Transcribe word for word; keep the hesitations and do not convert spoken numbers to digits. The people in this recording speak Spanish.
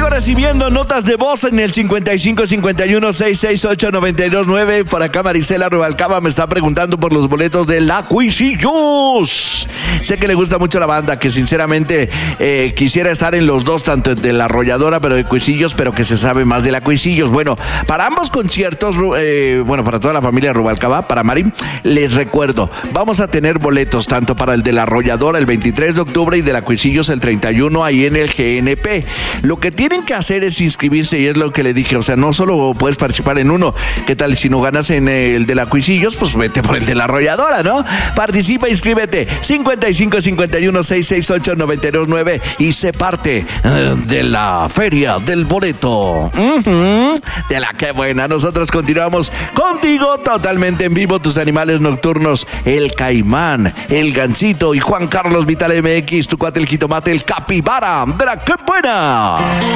Sigo recibiendo notas de voz en el cincuenta y cinco cincuenta y uno sesenta y seis ocho noventa y dos nueve. Por acá Marisela Rubalcaba me está preguntando por los boletos de la Cuisillos. Sé que le gusta mucho la banda, que sinceramente eh, quisiera estar en los dos, tanto de la Arrolladora pero de Cuisillos, pero que se sabe más de la Cuisillos. Bueno, para ambos conciertos, eh, bueno, para toda la familia Rubalcaba, para Mari, les recuerdo, vamos a tener boletos tanto para el de la Arrolladora el veintitrés de octubre y de la Cuisillos el treinta y uno ahí en el G N P. Lo que tienen que hacer es inscribirse, y es lo que le dije, o sea, no solo puedes participar en uno. ¿Qué tal si no ganas en el de la Cuisillos? Pues vete por el de la Arrolladora, ¿no? Participa, inscríbete, cincuenta y cinco cincuenta y uno sesenta y seis ocho noventa y dos nueve, y sé parte uh, de la feria del boleto. Uh-huh. De la que buena. Nosotros continuamos contigo totalmente en vivo, tus animales nocturnos, el Caimán, el Gansito y Juan Carlos Vital M X, tu cuate el jitomate, el capibara. De la que buena.